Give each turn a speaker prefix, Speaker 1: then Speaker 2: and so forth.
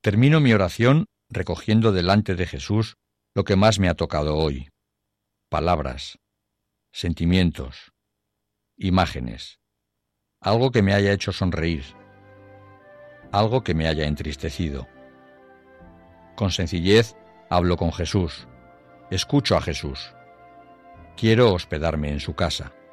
Speaker 1: Termino mi oración recogiendo delante de Jesús lo que más me ha tocado hoy: palabras, sentimientos, imágenes, algo que me haya hecho sonreír, algo que me haya entristecido. Con sencillez hablo con Jesús, escucho a Jesús. Quiero hospedarme en su casa.